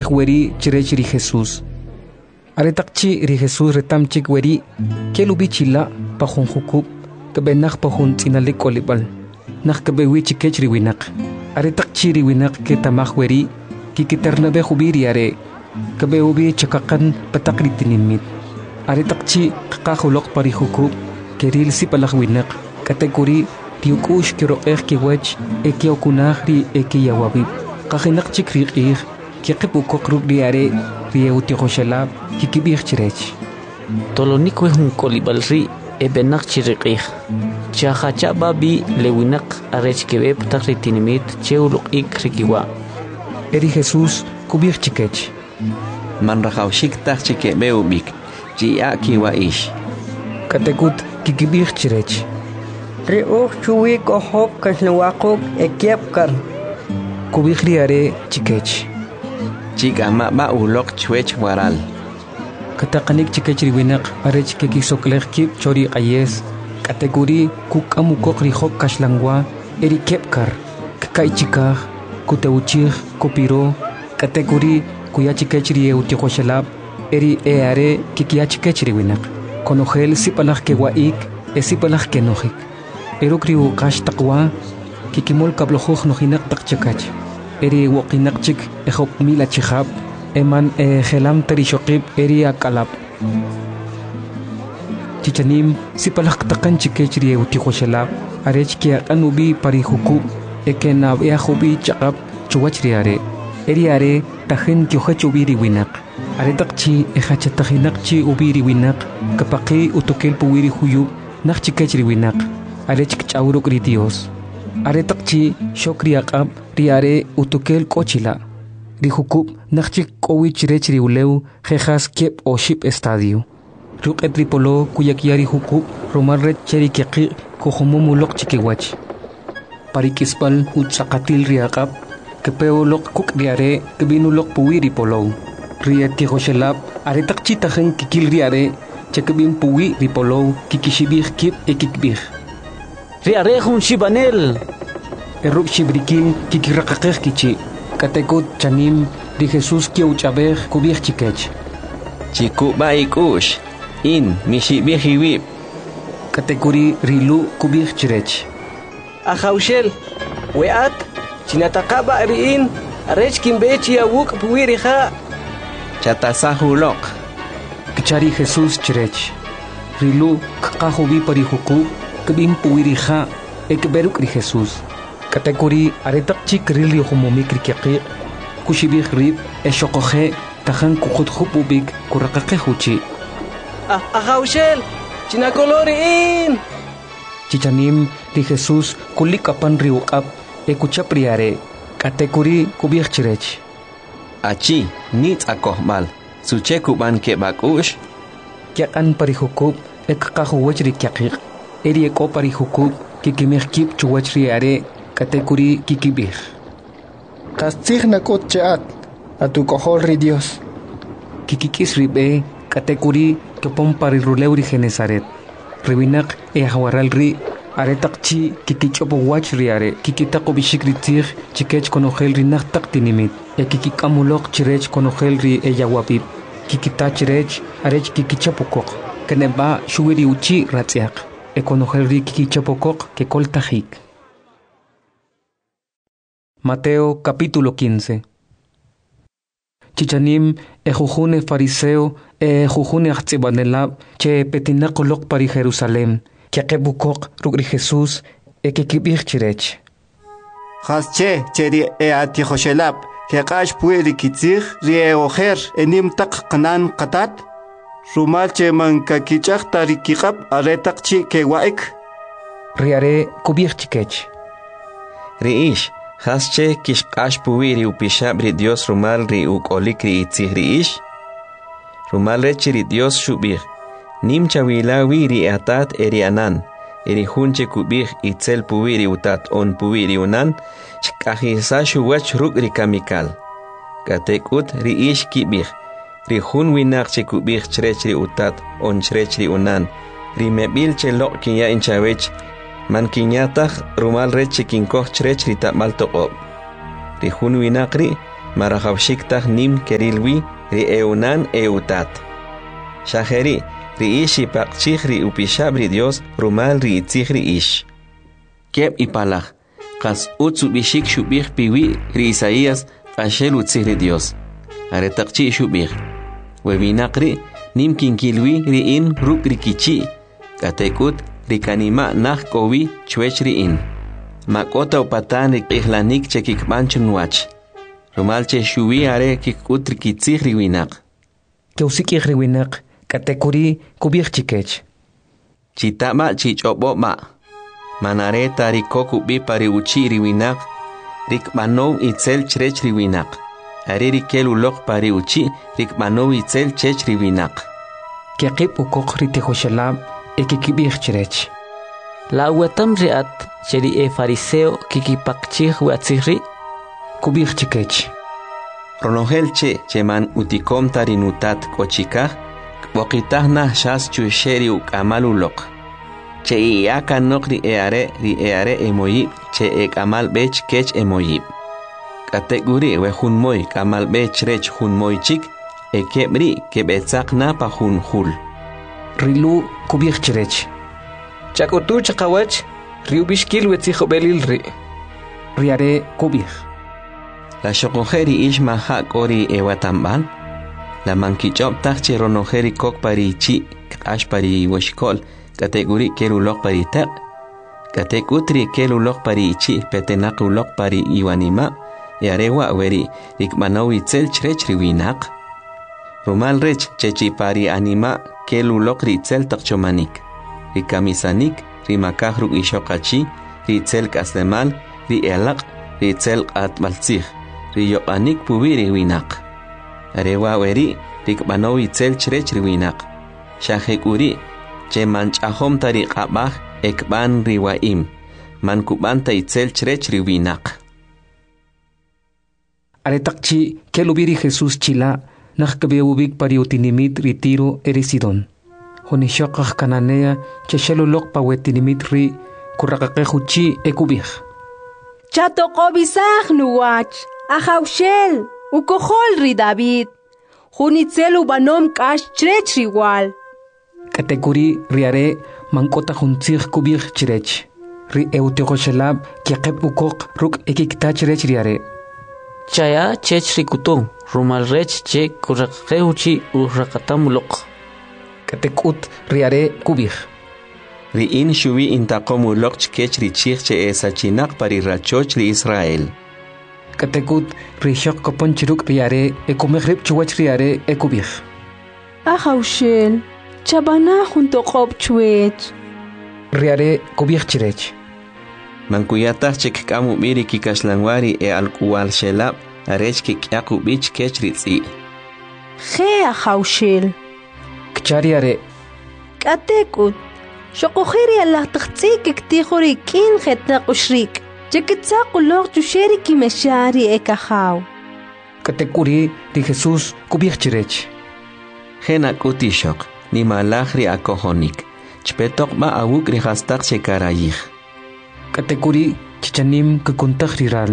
weri chirech ri Jesús. Aretakchi ri Jesús retamchik weri kelubi chila pahun hukub kebenak pahun tinalik olibal. Nak kebewi chikech ri winak. Aretakchi ri winak ke tamah weri kikiternabe hubiri are kebeubi chakakan petakri tinimit. Aretakchi kakahulok pari hukub keril si palah winak kategori tiukush kiro kiwech ekiokunah ri ekiyawabib. Kahinak chik ri kikipukok rugri are rieuti hoshalab kikibih chirech. Tolonik wehun kolibal ri ebenak chiriqih. Chahacha babi lewinak arech kebe patakri tinimit cheuluk ik rikiwa. Eri Jesús kubih chikech. Man rahaushik tak chike beubik jia kiwa ish. Katekut kikibih chirech. Riuh chuwik ohop kaslawakuk ekiapkar. Kubih riare chikech. Chika ba ulok chwech waral. Katakanik chikech riwinak arech kekisoklech kip chori ayes. Kategori kukamukok rihok kaslangwa eri kepkar. Kakai chikah kuteuchih kopiro. Kategori kuya chikech rieuti hoshalab eri eare kikia chikech riwinak. Konogel sipalach kewaik esipalach kenojik. Erukriu kash takwa kikimol kablojuj nojinak takchakach. Eri wokinak chik ehop mila chihab eman gelam terishokib eri akalap. Chichanim sipalach takan chikech rieuti hoshalab arech kia anubi parihukub ekenab eahubi chakab chuwach riare. Eri are tajen kiohach ubiri winak. Aretakchi ejachatahinakchi ubiri winak kapaki utokel puwiri huyub nak chikech riwinak. Arech chauruk ri Dios. Aretakchi shokri akab riare utokel kochila. Rihukub nakchik kowich rech riuleu jejas kiep o ship estadio. Ruk etripolo kuyakiari hukub roman red cheri kiaki kohomomulok chikiwach. Parikispal utsakatil riakab kepeo lok kuk riare kebinulok puwiri polo. Rieti hoshelab aretakchi tajen kikil riare chekebin puwi ripolo kikishibih kip ekikbih. Riare hun shibanel. Eruk shibrikin kikirakakeh kichi. Katekut chanim ri Jesús kiauchabeh kubih chikech. Chiku ba ikush in mishibih hiwib. Kategori rilu kubih chirech. Ahaushel weat chinatakaba riin arech kimbechi awuk puwiriha. Chatasahulok. Kichari Jesús chirech. Rilu kakahubi parihukub kebin puwiriha ekberuk ri Jesús. Kategori aretak chik rili homomik rikiaki kushibih rib eshokoje tajan kukutjupubik kurakake huchi. Ahaushel chinakoloriin. Chichanim ri Jesús kulikapan riukab ekuchapriare. Kategori kubih chirech. Achi nit akohmal suchekuban kebakush. Kiakan parihukub ekakahuwach rikiaki. Eri eko parihukub kikimih kip chuwach riare. Kategori kikibih. Kastig nakot chaat atukohol ri Dios. Kikikis ribe kategori kepom pariruleu ri Genesaret. Riwinak hawaral ri aretakchi kikichopo wach riare kikitako bishikritir chikech konogel ri naktak tinimit. Kikikamulok chirech konogel ri yawabib. Kikita chirech arech kikichapokok. Keneba shuwiri uchi ratziak. Konogel ri kikichapokok kekoltajik. Mateo capítulo 15. Chichanim ejujune fariseo ejujune achtsibanelab che petinakolok pari Jerusalem kiakebukok rugri Jesús ekikibih chirech. Hasche cheri ati hoshelab kekash pueri kitzig rie ojer enim tak kanan katat rumal che man kakichak tarikikab aretak chi kewaik. Riare kubih chikech. Riish Hasche kishkash puwiri upishab ri Dios rumal ri ukolik ri itzih ri ish. Rumal rechi ri Dios shubih. Nim chawila wiri atat eri anan. Eri hunche kubih itzel puwiri utat on puwiri unan. Shkahisa shuwach ruk ri kamikal. Katekut ri ish kibih. Ri hun winak che kubih chrech ri utat on chrech ri unan. Ri mebil che lok kinya inchawech. Man kinyataj rumal rechi kinkoh chrech rita mal toqob. Rihun winakri marajawshiktaj nim kerilwi ri eunan eutat. Shajeri ri ishi paqchij ri upishab ri Dios rumal ri itzij ri ish. Keb ipalaj, qas utsu bishik shubij piwi ri Isaías qashel utzij ri Dios. Are taqchi shubij. Webinaqri nim kinkilwi ri in ruk ri kichi. Katekut ri kanima nah kowi chwech ri in. Makota upatan ri ihlanik chekikbanchun wach. Rumal che shuwi are kikut ri kitzij ri winaq. Keusikij ri winaq katekuri kubij chikech. Chitama chichobo ma. Manare tarikoku bi pari uchi ri winaq. Rik manow itzel chrech ri winaq. Are ri kelu lok pari uchi rik manow itzel chech ri winaq. Kekip ukok ri tejoshalab ekikibij chrech. La wetam riat cheri fariseo kikipakchij watzihri kubij chikech. Ronogel che man utikom tarinutat kochikaj kbokitah nah shas chusheri ukamal ulok. Che iaka nok ri eare emoyib che ekamal bech kech emoyib. Kateguri we hunmoy kamal bech rech hunmoy chik ekebri kebetzak na pa hunhul. Rilu kubij chrech. Chakutu chakawach riubishkil wetzijo belil ri. Riare kubij. La shokojeri ish maha kori ewatambal. La mankichop tache ronojeri kok pari chi ash pari washkol kategori kelulok pari tak. Katekutri kelulok pari chi petenak ulok pari iwanima. Yarewa weri ikmanaw itzel chrech riwinak. Rumal rech chechi pari anima kelulok ritzel takchomanik. Rikamisanik rimakaj ruk ishokachi ritzel kaslemal ri elak ritzel atbaltzij. Riyopanik puwi riwinak. Arewa weri rikmanaw itzel chrech riwinak. Shajekuri che manchahom tariqabaj ekban riwaim. Mankubanta itzel chrech riwinak. Aretakchi kelubiri Jesús chila nakkabeubik pariutinimit ritiro erisidon. Honishokaj kananea cheshelulok pawetinimit ri kurraqaqejuchi ekubij. Chatokobisaj nuwach ajaushel ukohol ri David. Junitzel ubanom kash chrech riwal. Katekuri riare mankota juntzij kubij chrech. Ri eutekoshelab kiaqeb ukok ruk ekikta chrech riare. Chaya chech rikutu rumal rech che kurraqejuchi urraqatamulok. Katekut riare kubij. Ri in shuwi intaqomulok chkech richij che esachinak pari rachoch ri Israel. Katekut rishok kopon chiruk riare ekumejrib chuwach riare ekubij. Ajaushel chabana junto qob chwech. Riare kubij chrech. Mankuyataj chekkamu miri kikashlanwari alkuwal shelab arech kikyaku bich kech ritzi. Je ajaushel. Kchariare. Katekut. Shokojeri Allah taqtsik iktijori kin jetna qushrik. Chekitsaqulok chusheri kimeshari ekajaw. Katekuri ri Jesús kubij chrech. Jena kutishok ni malajri akohonik. Chpetok ma awuk ri hastak chekarayij. Katekuri chichanim kukuntaj riral.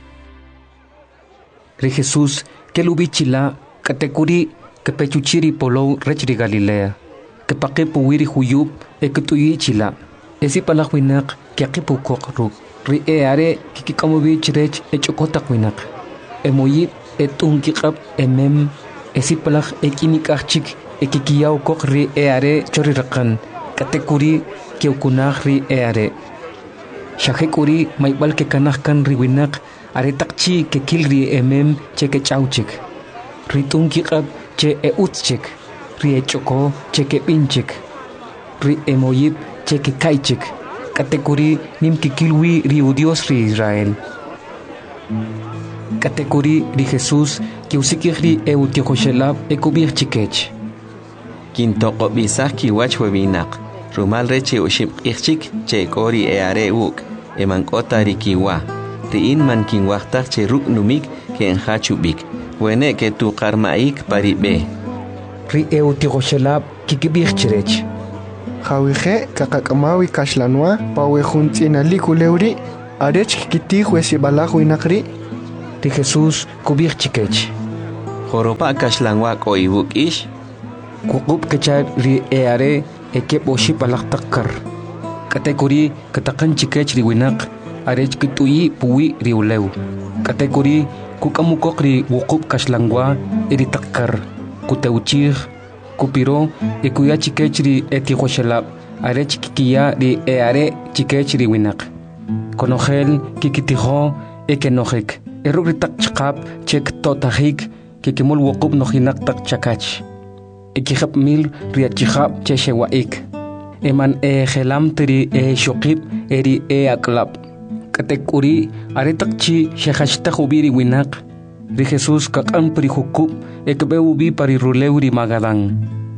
Ri Jesús kelubichila katekuri kepechuchiri polo rech ri Galilea. Kepaqipu wiri huyub ekutuyichila. Esi palajwinak kiaqipu koqruk. Ri eare kikikamovich rech echokotak winak. Emoyib etunkiqab emem esi palaj ekinikachik ekikiyaw kok ri eare choriraqan. Katekuri kiukunaj ri eare. Shajekuri maibal ke kanahkan riwinak aretakchi ke kilri emem che ke chauchik. Ritun kiqab che eutchik. Ri echoko che ke pinchik. Ri emoyib che ke kaichik. Katekuri nim ke kilwi ri Dios ri Israel. Katekuri ri Jesús ke usikiri eutiochoshelab ekubir chikech. Kintoko bisaj kiwach webinak. Rumal reche ushim ichik che kori eare uk. Emankota rikiwa. Riin man kinwachtak che ruk numik ke enhachubik. Wene ke tu karmaik paribe. Ri eutigoshelab kikibich chrech. Jawije kakakamawi kashlanwa pawe juntina likuleuri arech kiti juesi balaju inakri. ri Jesús kubir chikech. Joropa kashlangwa ko ibuk ish. Kukup kechar ri eare ekep oshi palak takkar. Katekuri katakan chikech ri winak arech kituyi puwi ri ulew. Katekuri kukamukok ri wukup kashlangwa iri takkar. Kuteuchir kupiro ikuya chikech ri etihoshalap arech kikiya ri eare chikech ri winak. Konogel kikitiho ekenojek. Eruk ri tak chakap chek totahik kikimul wukup nohinak tak chakach. Ikihap mil riachihap cheshewaik. Eman gelam teri shokip eri aklap. Katekuri aretakchi shehashta hubiri winak. Ri Jesús kakam perihukup ekbeubi pariruleuri magadán.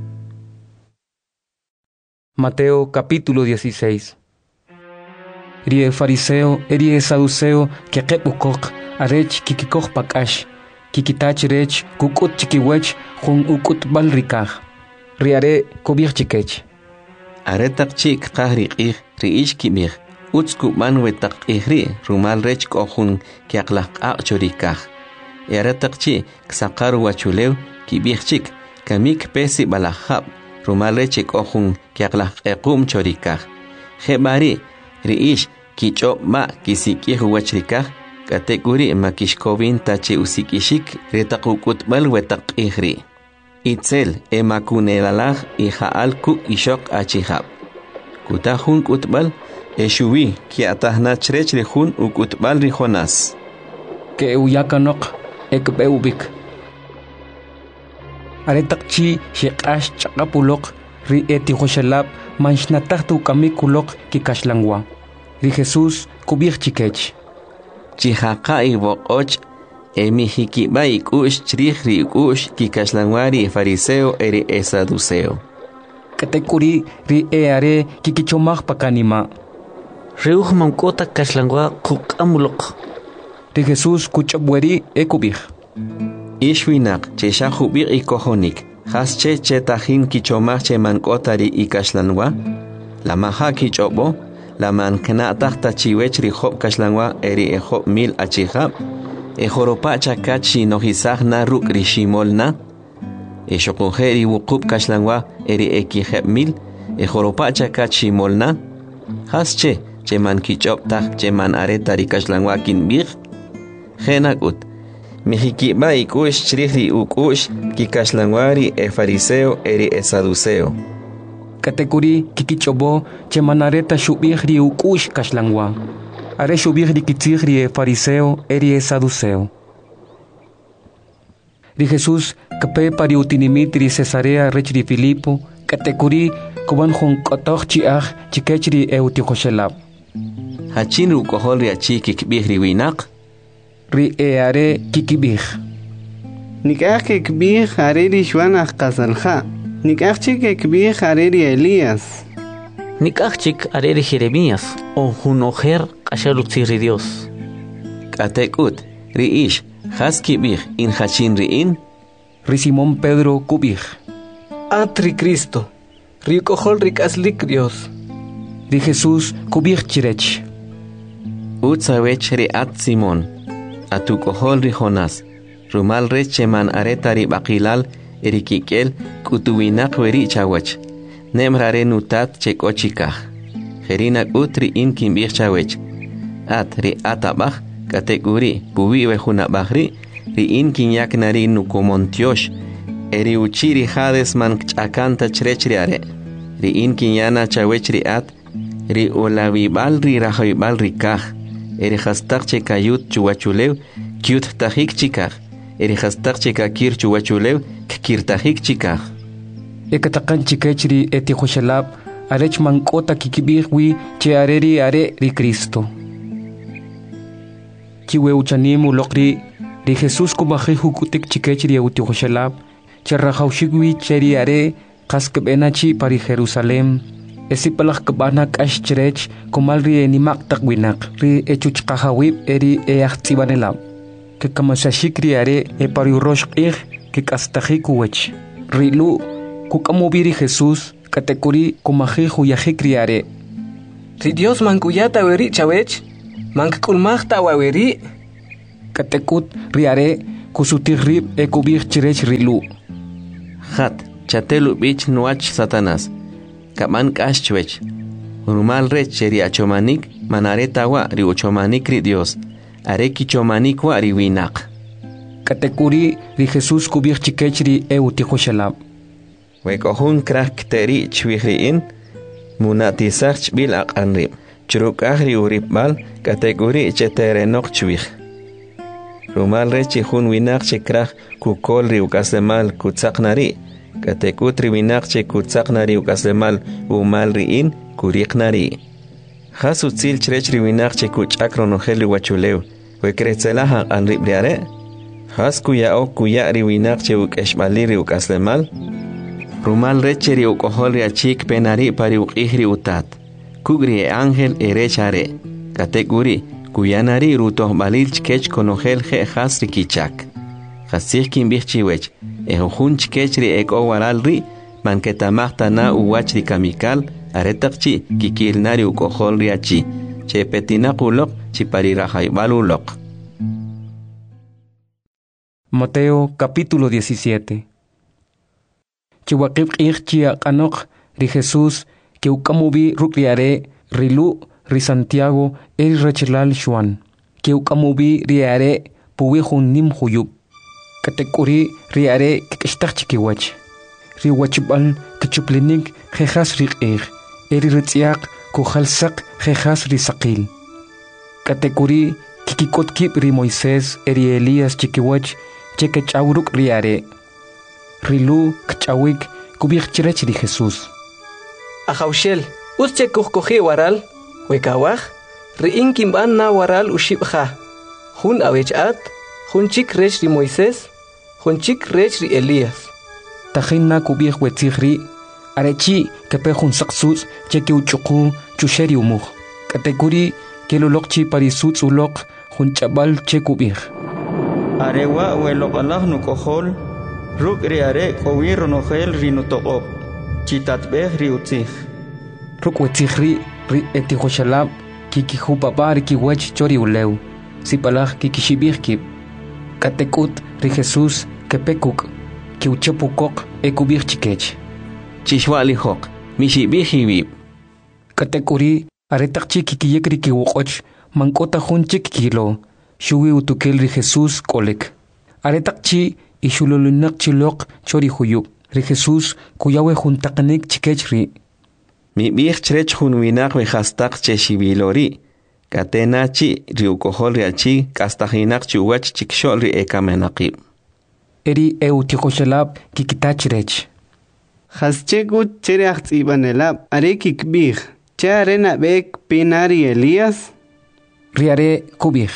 Mateo capítulo 16. Rie fariseo eri saduceo kekep ukok arech kikikok pakash. Kikitach rech kukut chikiwech jun ukut balrikaj. Riare kobir chikech. Aretak chik kahriqih riish kibir. Utsku manwetak ihri rumal rech kohun kiaklaq chorikaj. Aretak chi ksakar wachulew kibir chik kamik pesi balahab rumal rech kohun kiaklaq chorikaj. Hebari riish kichop ma kisikih wachrikaj. Kategori makishkovin tache usikishik retakukut balwetak ihri. Itzel emakunelalag ihaal ku ishok achihab. Kutahun kutbal eshuwi ki atahna chrech rehun ukutbal rijonas. Ke uyakanok ekbeubik. Aretakchi shekash chakapulok ri etihoshalap manshnatahtu kamikulok kikashlangwa. Ri Jesús kubir chikech. Chihaka ibokoch emihikiba ikush chrihri ikush kikashlangwari fariseo eri saduceo. Katekuri ri eare kikichomaj pakanima. Reuj mankota kashlangwa kukamulok. Ri Jesús kuchabweri ekubij. Ishwinak cheshahubir ikohonik. Hasche chetahin kichomaj che mankotari ikashlangwa. La maha kichobo. La mankena tahta chiwech rihop kashlangwa eri ehop mil achihab. Ejoropa chakachi nohisag na ruk rishimolna. Eshokojeri wukup kashlangwa eri ekihep mil. Ejoropa chakachi molna. Hasche cheman kichop tah cheman aretari kashlangwa kinbir. Genakut. Mihikiba ikush chrihri ukush kikashlangwari fariseo eri saduceo. Katekuri kikichobo chemanareta shubihri ukush kashlangwa. Are shubihri kitzihri fariseo eri saduceo. Ri Jesús kape pari utinimitri Cesarea rechri Filipo. Katekuri kuban jun kotoch chiach chikechri eutihoshelab. Hachin rukohol riachi kikbihri winak. Ri eare kikibih. Nikach kikbih areri shwanach kasalha. Nikachik ekbih areri Elías. Nikachik areri Jeremías o junojer kashalutziri Dios. Katekut riish haskibih in hachin riin. Ri Simón Pedro kubih. Atri Cristo. Rikojol rikaslik Dios. Ri Jesús kubih chirech. Utsawech riat Simón. Atukojol ri Jonas. Rumal recheman aretari bakilal erikikel kutuwinak weri chawach. Nemrare nutat chekochikah. Jerinak utri in kimbir chawech. At ri atabach kategori puwi wejunabahri ri in kinyak nari nukomontiosh. Eri uchiri hades man chakanta chrechriare. Ri in kinyana chawech ri at ri olavibal ri rahoibal ri kah. Eri hastak chekayut chuwachulew kyut tahik chikah. Eri hastak chekakir chuwachulew kirtahik chikah. Ekatakan chikechri etihoshalab arech mankota kikibihwi che areri are ri Cristo. Chiwe uchanimu lokri ri Jesús kubaji hukutik chikechri etihoshalab che rahaushigwi cheri are kaskbenachi pari Jerusalem. Esipalak kebanak ashcherech kumal ri enimak takwinak ri echuchkahawib eri eachtibanelab. Que kamasashikri are pari roshqih que kastahikuwech. Rilu kukamubiri Jesús katekuri kumajihu yajikriare. Ri Dios mankuyata weri chawech. Mankulmachta waweri. Katekut riare kusutirrib ekubir chirech rilu. Hat, chatelu bich nuach Satanás. Kaman kashchwech. Rumal rech cheri achomanik manareta wa ri uchomanik ri Dios. Areki chomanik wa ri winak. Katekuri ri Jesús kubir chikechri eutihoshalab. Wekohun krak teri chwihriin munatisach bil aqanrib. Churuk ahri uribal kategori cheterenok chwih. Rumal rechi hun winak chekrak kukol ri ukasemal kutsaknari. Katekutri winak che kutsaknari ukasemal umal riin kuriknari. Hasu tsil chrechri winak che kuchakron oheli wachulew. Wekretzelaha anribriare. Has kuya o kuya ri winak che ukeshmali ri ukasemal. Rumal reche ri ukohol ri achik penari pari ukihri utat. Kugri ángel erechare. Kateguri kuyanari rutoh balil chkech konogel je hasri kichak. Hasih kimbichiwech. Ehojun chkechri ek owaral ri manketamahta na uwachri kamikal aretakchi kikilnari ukohol ri achi. Che petinakulok chiparirajaibalulok. Mateo capítulo 17. Chiwakib irchia kanok ri Jesús que ukamubi rukriare rilu ri Santiago el rechilal Juan que ukamubi riare puwihun nim huyub katekuri riare kikishtachkiwach riwachbal kichuplinik jejas riqir eri ritziaq kujalsak jejas risaqil katekuri kikikotkib ri Moisés eri Elías chikiwach chekechawruk riare rilu kchawik kubikchirech ri Jesús. Ajaushel, usche kuhkoji waral, wekawaj, riin kimban na waral ushibja. Jun awechat, jun chik rech ri Moisés, jun chik rech ri Elías. Tajin na kubij wetzigri, arechi kepe jun saksus, cheke uchuku, chusheri umuj. Katekuri, kelolokchi parisutz ulok, jun chabal chekubij. Arewa welokalaj nukohol, ruk riare kowir nogel rinutoop. Chitatbeh riutzig. Rukwetzighri ri etihoshalab kikihupapar kiwech chori uleu. Sipalaj kikishibihkib. Katekut ri Jesús kepekuk kiuchepukok ekubih chikech. Chishwalihok mishibihibib. Katekuri aretakchi kikiyekri kiwokoch mankota junchik kilo. Shuwi utukel ri Jesús kolek. Aretakchi ishululunak chilok chori huyub. Ri Jesús kuyawe juntaqnik chikechri. Mi bich chrech jun winak we hastak cheshibilori. Katenachi riukohol riachi kastahinak chuwach chikshol ri ekamenaqib. Eri eutihoshalab kikitachrech. Haschegut chereach ibanelab arekik bih. Charena bek pinari Elías. Riare kubih.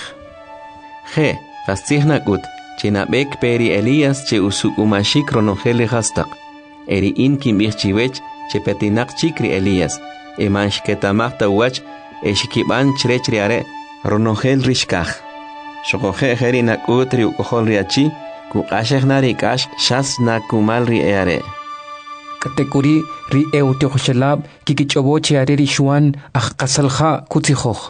Je, hastihnakut. Chinabek peri Elías che usukumashik ronogele hastak. Eri inkim bichchiwech che petinak chikri Elías. Emansh ketamachta wach eshikiban chrechriare ronogel rishkaj. Shokoje herinak utri ukohol riachi kukashechnari kash shas nakumal ri eare. Katekuri ri eutihoshalab kikichoboche areri Juan ajkasalja kutzihoj.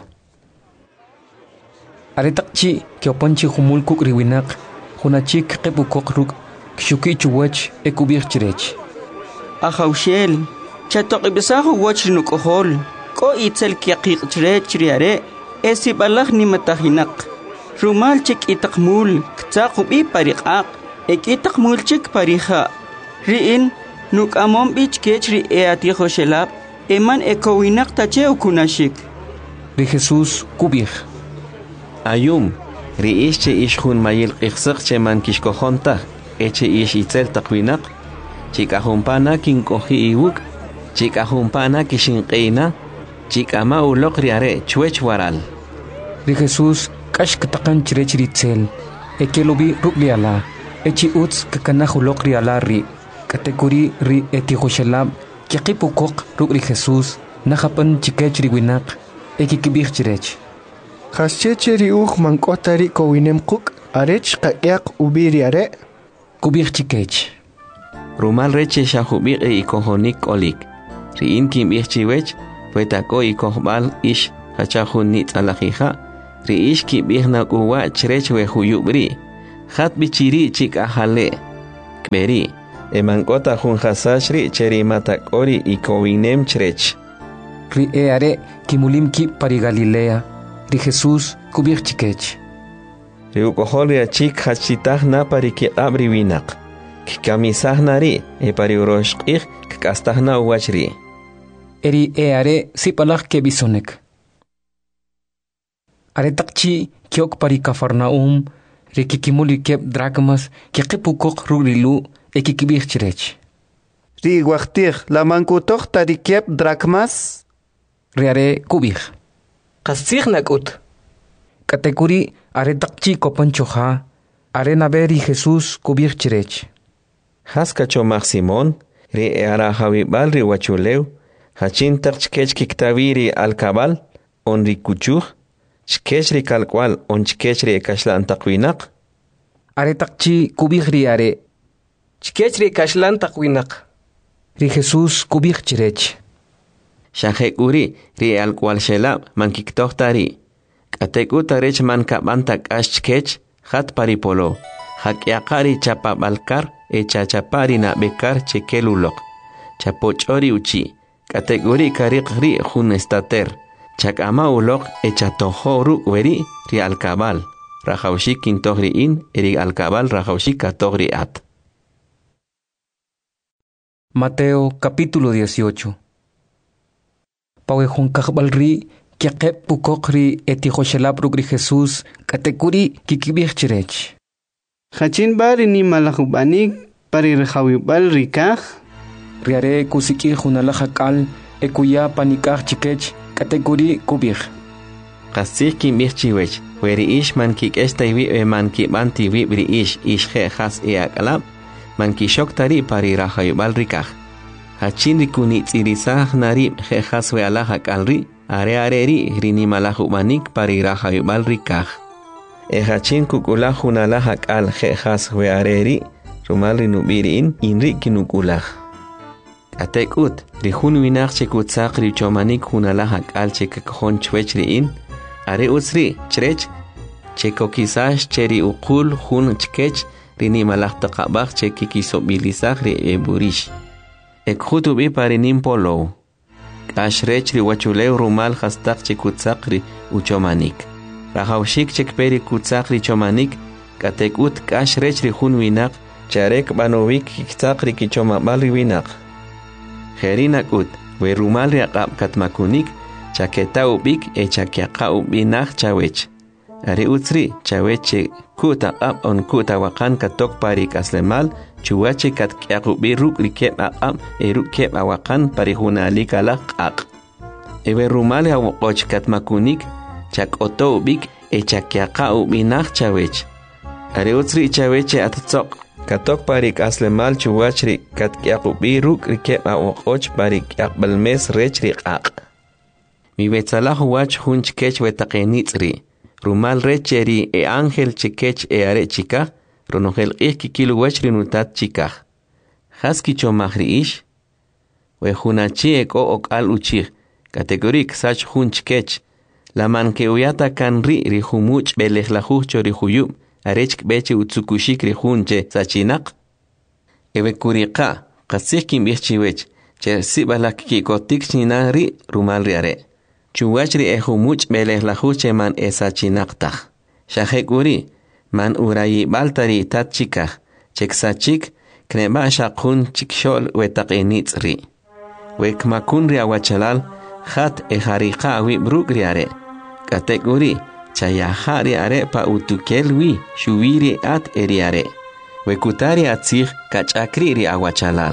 Aretakchi kiopanchi humulkuk riwinak. Hunachik kepukok ruk kshuki chuwach ekubir chirech. Ajaushel, chatoqibisahu wach nukohol, ko itzel kiaqik chirech riare, esibalaj ni matahinak. Rumal chik itakmul, ktsaqubi pariqaq, ek itakmul chik pariha. Riin, nuk amom bich kechri eatihoshelab, eman ekowinak tache ukunashik. Ri Jesús kubir. Ayum. Riish che ish jun mayil qixsaq che man kishkojonta, eche ish itzel taqwinak, chikajumpana kinkoji iwuk, chikajumpana kishinqeina, chikama ulok riare chwech waral. Ri Jesús kashkatakan chirech ritzel, ekelobi rukliala, echi utz kakanaj ulok riala ri, katekuri ri etihoshalab, kiqipukok ruk ri Jesús, najapan chikech riwinak, ekikibih chirech. Hascheche riuj mankotari kowinem kuk arech qayak ubiri are. Kubir chikech. Rumal reche shahubik e ikohonik olik. Riin kim ichchiwech, puetako ikohbal ish hachahun nit alajija, riish kibihna kuwa chrech we huyubri hat bichiri chik ahale kberi emankota hun hasashri cheri matakori ikowinem chrech ri eare kimulim ki pari Galilea ri Jesús kubir chikech ri ukoholria chik hachitahna pari ki abri winak kikamisahnari pari uroshqih kastahna uwachri eri eare sipalak ke bisonek are takchi kiok pari Cafarnaum rikikimuli kep drachmas kikipukok rulilu ekikibir chirech ri waqtih la mankutok tari kep drachmas riare kubir qasig nakut katekuri are takchi kopanchoja are naberi Jesús kubir chirech haskacho Simón ri ara hawibal ri wachuleu hachin takchkech kiktaviri alkabal on ri kuchuj chkechri kalkwal on chkechri kashlan taqwinak are takchi kubigri are chkechri kashlan taqwinak ri Jesús kubig chirech shahekuri ri alkwal shelab mankiktohtari katekutarech mankabantak ashchkech hat paripolo hakyaqari chapabalkar chachapari na bekar chekelulok chapochori uchi kategori kariqri hun estater chakama ulok echatohoru weri ri alkabal rajawshik kintohri in eri alkabal rajawshik katogri at. Mateo capítulo 18. Pawehon kahbalri kiaqep pukokri etihoshelapru Jesús kategori kikibir chirech hachin bari ni malahubanik pari rjawibal rikaj riare kusiki junalajakal ekuya panikaj chikech kategori kubir qasik kimbir chiwech weri ish man kikestaywi man kibantiwi bri ish he has eakalab man kishoktari pari rjawibal rikaj hachin rikuni tsirisaj nari he has we alajakalri are rini malahubanik pari rjawibal rikaj hachin kukula junalajak al jejas we areri rumal rinubirin inri kinukulaj atekut rihun winak chekutzaq richomanik junalajak al chekakjon chwechriin are utsri chrech chekokisash cheri uqul jun chkech rini malajtaqabaj chekikisobilizaj ri burish ekhutubi parinim polo ashrech riwachuleu rumal hastaq chekutzaq ri uchomanik rajawshik chekperi kutzaq richomanik katekut kashrech rijun winak charek banovik kiktzaq rikichomabal winak jerinakut we rumal riaqab katmakunik chaketa ubik chakiaqa ubinak chawech ari utsri chaweche kutaqab on kutawaqan katok parik aslemal chuwache katqiaqubi ruk rikeb aqab eruk keb awaqan parijunalik alaq ewe rumal awqoch katmakunik chakoto ubik chakiaqa ubinaq chawech are utsri chaweche atzoq katok parik aslemal chuwachri katqiaqubi ruk rikeb awqoch parik aqbalmes rech riqaq mi betsalah wach hun chkech wetaqenitzri rumal recheri ángel chikech are chika ronogel kikilu wachri nutat chika haski chomahri ish we hunachi eko okal uchih kategorik sach hun chkech la manke uyata kanri rihumuch belejlajuj chorihuyub arech beche utsukushik rihunche sachinaq ewe kuriqa qasik kimbihchiwech che sibalak kikotik chinari rumal riare chuwachri ehumuch belejlajuj man esachinaqtaj shahekuri man urayi baltari tatchikaj cheksachik kneba shaqun chikshol wetaqenitzri wekmakun riawachalal hat ejariqa wibruk riare kategori chayahari are pa utukelwi shubiri at eriare wekutari atzig kachakri ri awachalal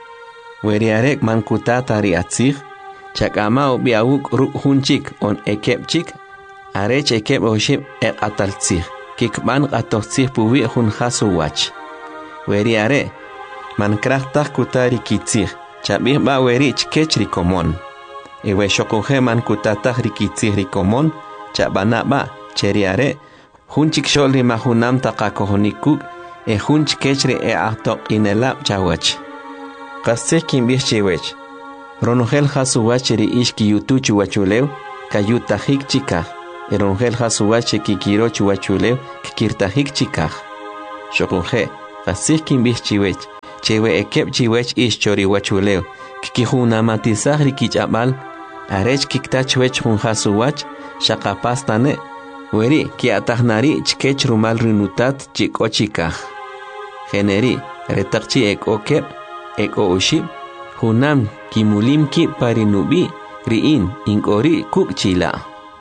weriare mankutatari atzig chakama biawuk ruhunchik on ekepchik are chekep oshib ataltzig kikban atotzig puwi hun hasuwach weriare mankrachtak kutari kitzig chabih ba werich kechri komon ewe shokoje mankutatag rikitzig rikomon chabanaba cheriare hunchik sholri mahunam taqakohonikuk hunch kechri ahtoq inelab chawach qasekin bihchiwech ronogel hasuwachri ishki yutuchu wachulew kayutajik chika Erongel hasuwache kikiro chuachuleo kikirtajik chikaj. Shokunje, fasik kimbih chiwech, chewe ekep chiwech ish chori wachuleo, kikijunamatisaj rikichamal, arech kiktachwech hun hasuwach, shakapastane, weri kiatahnari chkech rumal rinutat chikochikaj. Generi, retakchi ekokep, ekoushib, hunam kimulimki parinubi, riin inkori kukchila.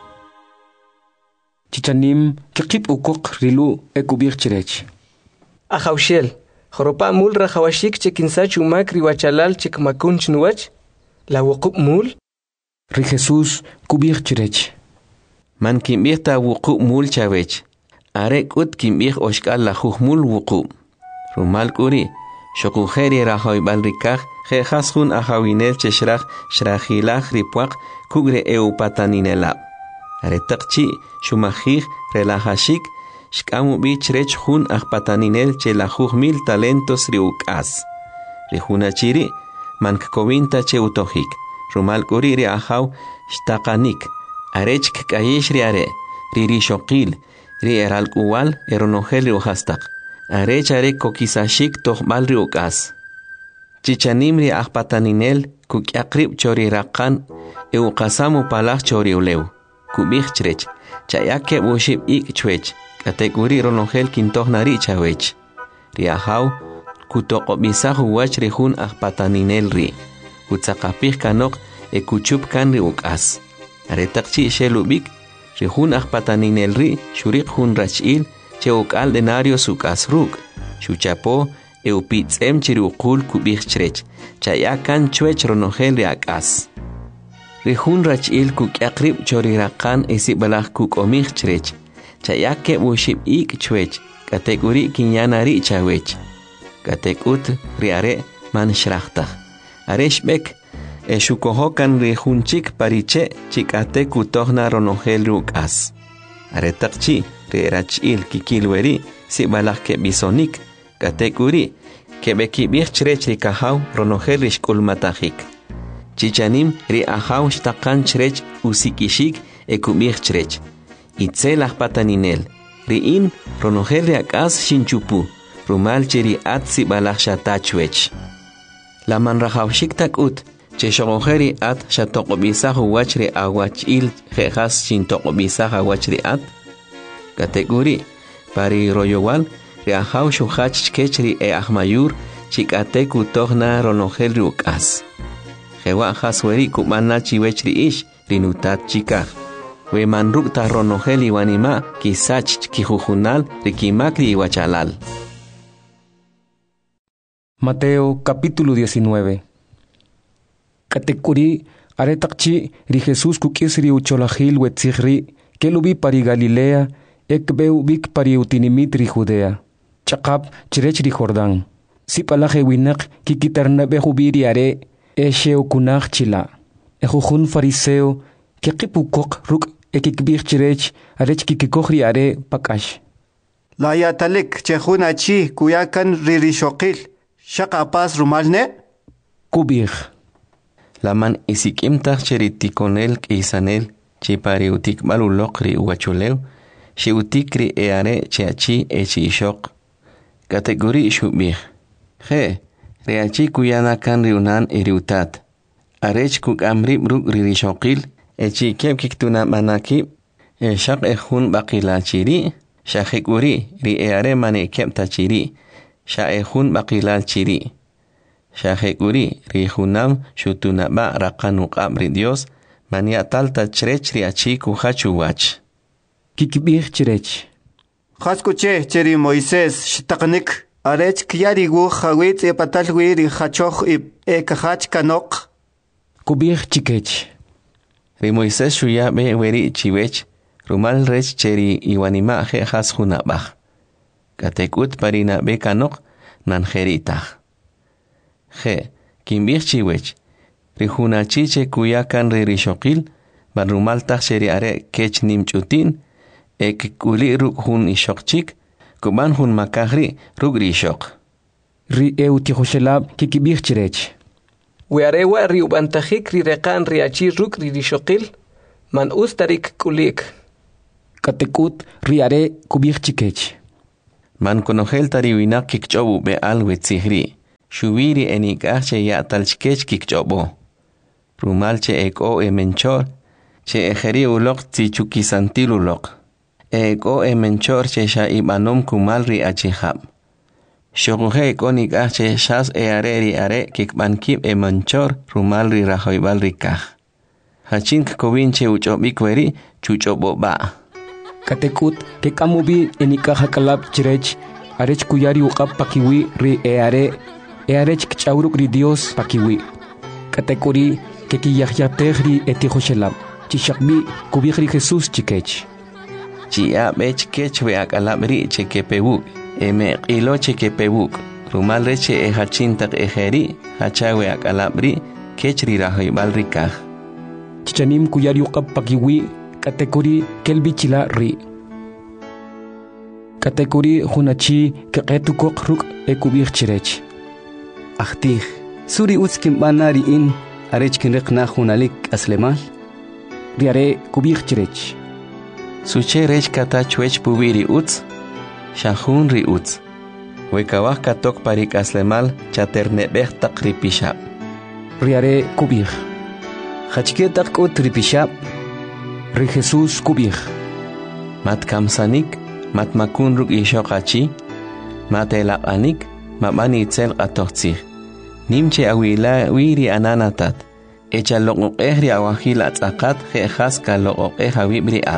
Chichanim kikip ukok rilu ekubir chirech. Ajaushel, joropa mul rajawashik chekinsach umak riwachalal chekmakun chnuach, la wukup mul. Ri Jesús kubir chirech. Man kimbih ta wukup mul chavech. Arek ut kimbih oshkal la mul wukup. Rumal kuri, shokujeri rahoy balrikaj, jehashun ajawinel cheshraj, shrajilaj ripuak, kugre eupataninelab. Aretakchi, shumajij, relajashik, shkamu bichrech hun ajpataninel chelajuj mil talentos riukas. Rijunachiri, mankkovinta che utojik. Rumal kuri ri ajaw, shtakanik. Arech kayish riare, ririshokil, ri eralkuwal, eronogel riujastak. Arech arek kokisashik tojmal riukas. Chichanim ri ajpataninel, kukyakrib chori rakan, eukasamu palaj chori uleu. Kubih chrech, chayake bushib ik chwech, kategori ronogel kintohnari chawech. Riahaw, kutokobisah wach rihun ajpataninel ri. Kutsakapih kanok ekuchup kan ri ukas. Aretakchi shelubik, rihun ajpataninel ri, shurik hun rachil, cheukal denario sukas ruk. Shuchapo, eupitsem chiriukul kubih chrech, chayakan chwech ronogel riakas. Rihun rachil kukyakrib chorirakan isibalaj kukomih chrech. Chayake bushib ik chwech. Kategori kinyanari chawech. Katekut riare man shrachtaj. Areshbek eshukohokan rihunchik pariche chikate kutohna ronogel rukas. Aretakchi rirachil kikilweri sibalaj ke bisonik. Kategori kebekibih chrech rikahaw ronogel rishkulmatajik. Chichanim ri ajaw shtakan chrech usikishik ekubih chrech. Itzel ajpataninel. Riin ronogel riakas shinchupu. Rumal chiri atsi balaj shatachwech. La manrajawshik takut. Cheshogojeri at shatokobisaj wach ri awachil jejas shintokobisaj awach ri at. Kategori pari royowal ri ajaw shuhach chkech ri ahmayur chikate kutohna ronogel riukas. Jewa hasweri kumana chiwech riish rinutat chikaj. We manruk ta ronogel iwanima kisach kijujunal rikimakri iwachalal. Mateo capítulo 19. Katekuri aretakchi ri Jesús kukisri ucholajil wetzigri kelubi pari Galilea ekbeu bik pari utinimit ri Judea. Chakap chirech ri Jordán. Sipalaje winak kikitarnabe jubiri are Esheo kunach chila. Ejujun fariseo kekipukok ruk ekikbir chirech arech kikikohri are pakash. La yatalik chejunachi kuyakan ririshokil. Shakapas rumalne? Kubir. Laman isikimtaj cheritikonel kisanel chipariutik malulokri uachuleu. Shiutikri eare cheachi echishok. Kategori shubir. Je. Reachi kuyana kan riunan eriutat. Arech kuk amrib ruk ririshokil. Echi kep kiktuna manakib. Shak ejun bakila chiri. Shakikuri ri eare mane kep tachiri. Shakejun bakila chiri. Shakikuri ri junam shutunaba rakanuk abri Dios. Mania talta chrech riachi kuhachu wach. Kikibir chirech. Haskuche cheri Moisés shtaknik. Arech kiyarigu hawit e patalwi ri hachoch e kahach kanok. Kubir chikech. Ri Moisés shuya be weri chiwech. Rumal rech cheri iwanima je has junabach. Katekut parina be kanok nanjeritach. Je, kimbir chiwech. Ri junachiche kuyakan ri rishokil. Ban rumal tach cheri are kech nimchutin. Ek kuli ruk hun ishokchik. Kuban hun makahri rugri shok. Ri eutihoshelab kikibir chirech. Wearewa riubantajik ri rekan riachi ruk ri rishokil. Man ustarik kulik. Katekut riare kubich chikech. Man konogel tari winak kikchobu be alwe tsihri. Shubiri enikache ya talchkech kikchobo. Rumal che eko menchor. Che ejeri ulok tichukisantil ulok. Eko menchor che sha ibanom kumalri achihab. Shoguhe eko nikache shas areri are kikbankib menchor rumalri rahoibalri kaj. Hachink kovinche uchobikweri chuchobo ba. Katekut ke kamubi enikaja kalab chirech arech kuyari uqab pakiwi ri arech kchauruk ri Dios pakiwi. Katekuri ke kiyahyatehri etihoshelab chishakbi kubihri Jesús chikech. Chia bech kechwe akalabri chekepewuk qilo chekepewuk rumal reche hachintak ejeri hachawe akalabri kechri rahoibalri kaj. Chichanim kuyari uqab pakiwi katekuri kelbichila ri. Katekuri hunachi keqetukok ruk ekubir chirech. Ahtih, suri utskim banari in arech kinriqna hunalik aslemal. Riare kubir chirech. Suche rech kata chwech pubiri uts, shahun ri uts. Wekawah katok parik aslemal chaternebeh tak ripishab. Riare kubir. Hachketak ut ripishab. Ri Jesús kubir. Mat kamsanik, mat makun ruk ishokachi, mat elapanik, mabani itzel atochtzih. Nimche awila wiri ananatat. Echa loqoq ehri awahil atzakat jejas ka loqoq ehawibri at.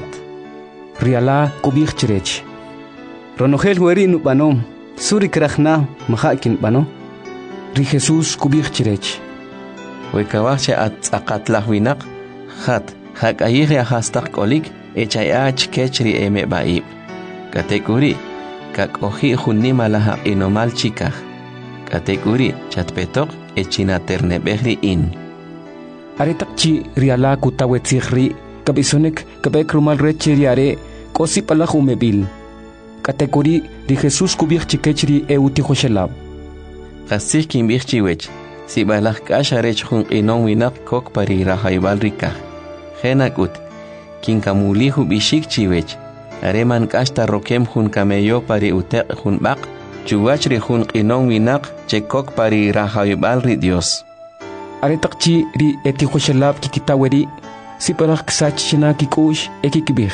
Riala kubir chirech. Ronogel hueri nubanom, suri krachna mahakin bano. Ri Jesús kubir chirech. Wekawahche atzakat lahwinak, hat. Hak ayihri ahastak kolik, echayach kechri eme baib. Katekuri, kak ohi junima laha inomal chikah. Katekuri, chatpetok, echinaternebehri in. Aretakchi riala kutawetzihri, kabisonek, kabek rumal reche riare, kosi palah umebil. Katekuri, ri Jesús kubir chikechri eutihoshelab. Kasih kimbir chiwech, si balah kasharech jun inon winak kok pari rahaibal rikah. Genakut, kinkamulihu bishik chiwech, areman kasta rokem hun kameyo pari utek hun bak, chuwachri hun qinon winak chekok pari rahaybal ri Dios. Aretakchi ri etihoshelab kikitaweri, si parach ksach china kikush ekikibih.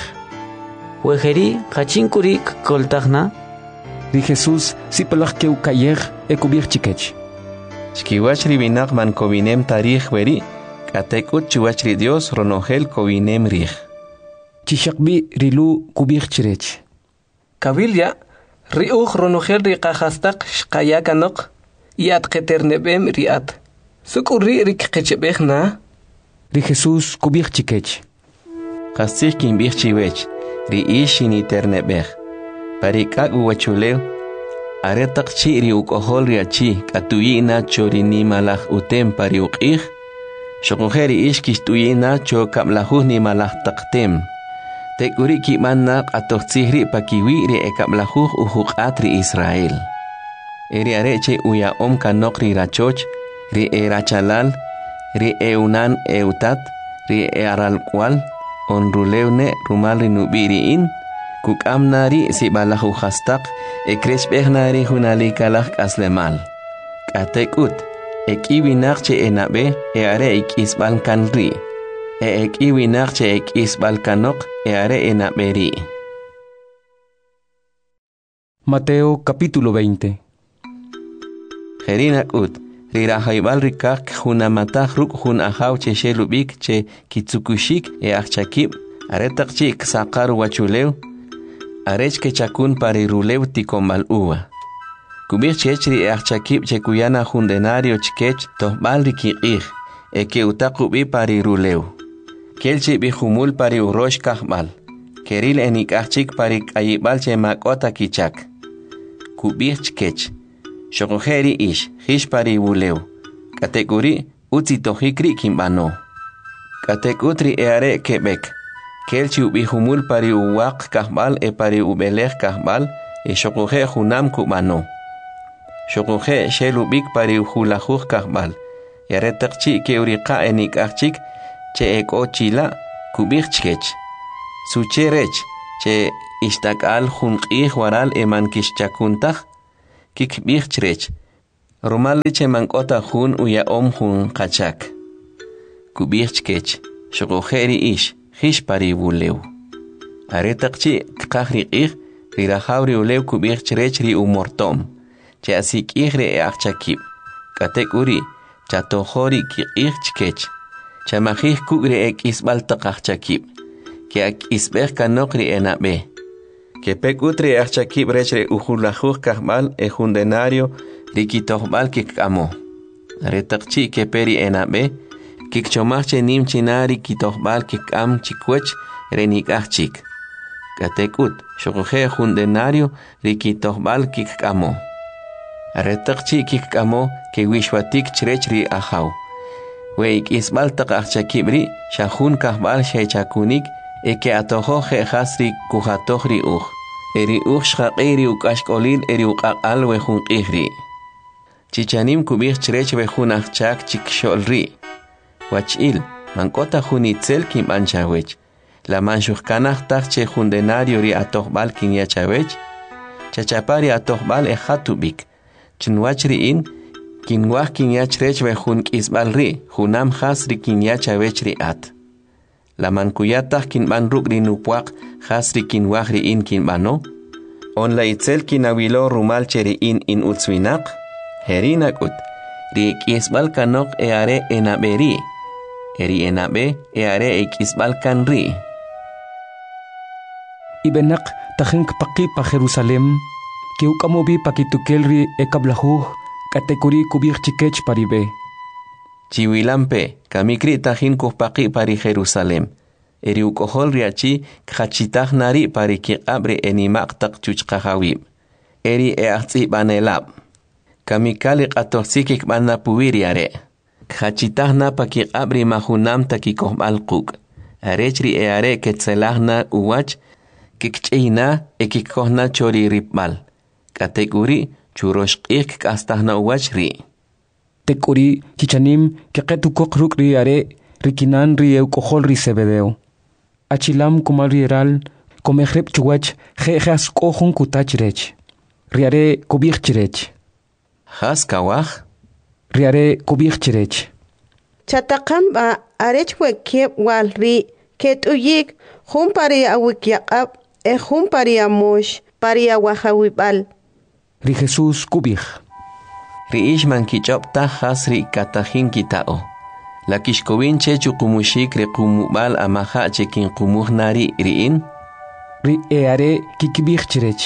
Wejeri hachinkuri koltagna. Ri Jesús si palach keu kayer ekubir chikech. Chkiwachri winak man kovinem tarih weri, Katekut chuachri Dios ronogel kovinem rih. Chishakbi rilu kubir chirech. Kavilya, riuch ronogel riqahastak shkayakanok, iat keternebem riat. Sukuri rikqechebehna. Ri Jesús kubir chikech. Kasih kimbir chiwech, ri ishini ternebeh. Parikak uwachulew, aretak chi ri ukohol riachi, katuyina chorini malach utem pari uqih. Shokojeri ishkish tuyina cho kablahuh ni malah taktem. Tekuri kimanak atochihri pakiwi ri ekablahuh uhuqat ri Israel. Eri areche uya kanok ri rachoch, ri erachalal, ri eunan eutat, ri aralkwal, onrulewne rumal ri nubiriin, kukamnari si balahu hastak, ekreshbehnari hunalikalak aslemal. Katekut. Ekiwinakche enabe eare ikisbal kanri. Ekiwinakche ikisbal kanok eare enaberi. Mateo capítulo 20. Jerinakut, rirahaibal rikak junamatah ruk jun ahaw che shelubik che kitsukushik achakib, aretakchi ksakar wachulew, arech ke chakun parirulew tikombal uwa. Kubir chechri achakib che kuyana jundenario chkech tohbal rikiqih, eke utakubi pari rulew. Kelchi bijumul pari urosh kahbal, keril enik achik pari kayibal che makota kichak. Kubir chkech, shokojeri ish, hish pari wulew. Kategori utzi tohikri kimbano. Kategutri eare kebek, kelchi bijumul pari uwak kahbal e pari ubelech kahbal, e shokoje junam kubano. Shokoje shelubik pari uhulajuj kahbal. Yaretakchi ke uriqa enik achik che eko chila kubik chkech. Sucherech che ishtakal junqih waral eman kishchakuntaj kikbih chrech rumal che mankota jun uya jun qachak kubih chkech shogojeri ish hishpari bulew aretaqchi qahri qih rirajawri ulew kubih chrech ri umortom che asikih re achakib katekuri chatojori kiqih chkech chamajih kugre ek isbal taqachakib que ak isbeh kanokri enabe que pekutri achakib rechre ujulajuj kahmal ejundenario rikitohbal kikamo retaqchi que peri enabe kikchomachche nimchinari kitohbal kikam chikwech renikachik katekut shoje jundenario rikitohbal kikamo retaqchi kikamo que wishwatik chrechri ajaw weik isbal taqachakibri shahun kahbal shechakunik eke atojo jehasri kujatojri eri shaqiri ukashkolin eri uqaqal wejun qihri chichanim kubih chrech wejun achak chikxolri wachil mankota junitzel kim anchawech la manshujkanaj taqche jundenario ri atojbal kin yachawech chachapari atojbal ehatubik chinwachri in kinwaj kin yachrech wejun kisbalri junam hasri kin yachawech ri at la mankuyataj kinban rukri nupuaq hasri kinwajri in kinbano on la itzel kinawilo rumal cheri in utzwinaq herinakut ri kisbal kanok eare enaberi eri enabe eare kisbal kanri ibenak tajink paqi pa Jerusalem que ukamobi pakitukelri ekablajuj katekuri kubir chikech paribe chiwilampe kamikri tajin kuspaqi pari Jerusalem eri ukohol riachi khachitaj nari pari kiqabre enimaq taq chuchqajawib eri eaqtsi banelab kamikali qatoxikik banna puwiriare khachitajna pakiqabri mahunam takikohbal quk arechri eare ketzelajna uwach kikch'ina ekikohna chori ripbal katekuri churoshqik kastajna uwach ri tekuri chichanim keqetukok rukri are rikinan ri eukohol ri sebedeo achilam kumal rieral komehrep chuwach jejas kohun kutachrech riare kubich chrech has kawaj riare kubich chrech chataqamba arech wekep walri ketuyik humpari awikyaqab humpari amosh pari awajawibal ri Jesus kubich riish mankichopta hasri katajin kitao la kishkowinche chukumushik requmubal amaja chekin qumuhnari riin ri eare kikibich chrech